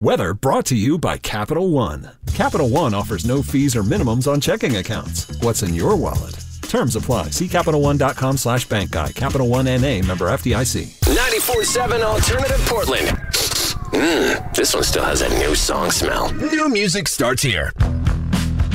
Weather brought to you by Capital One. Capital One offers no fees or minimums on checking accounts. What's in your wallet? Terms apply. See CapitalOne.com/bank guide. Capital One N.A. member FDIC. 94.7 Alternative Portland. This one still has that new song smell. New music starts here.